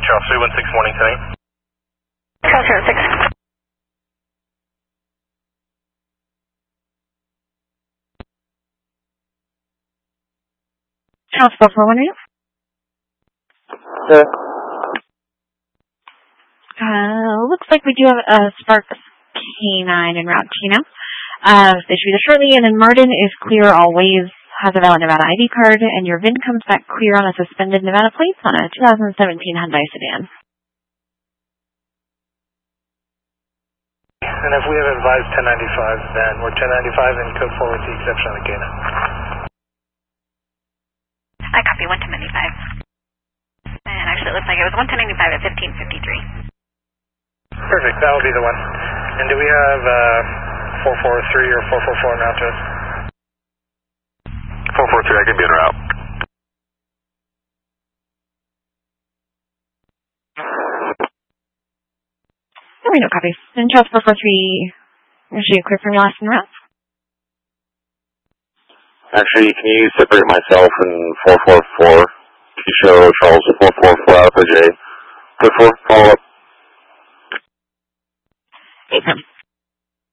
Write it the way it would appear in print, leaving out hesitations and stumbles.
Charles 316 morning tonight. Charles 06. Charles 4418. Looks like we do have a Spark K9 en route to you now. They should be there shortly, and then Martin is clear always, has a valid Nevada ID card, and your VIN comes back clear on a suspended Nevada plate on a 2017 Hyundai sedan. And if we have advised 1095, then we're 1095 and code forward the exception on the K9. I copy 11095. And actually it looks like it was 11095 at 1553. Perfect, that will be the one. And do we have 443 or 444 en route to us? 443, I can be en route. There we go, copy. And Charles 443, is you clear from your last en route? Actually, can you separate myself and 444? Can you show Charles 444 Alpha J? 444, follow up. Okay.